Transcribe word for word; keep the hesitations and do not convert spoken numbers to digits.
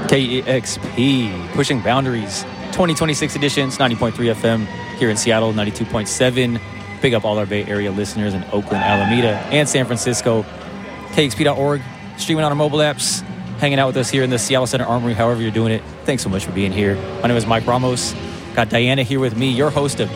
K E X P, pushing boundaries. twenty twenty-six editions, ninety point three F M here in Seattle, ninety-two point seven. Big up all our Bay Area listeners in Oakland, Alameda, and San Francisco. K X P dot org, streaming on our mobile apps, hanging out with us here in the Seattle Center Armory, however you're doing it. Thanks so much for being here. My name is Mike Ramos. Got Diana here with me, your host of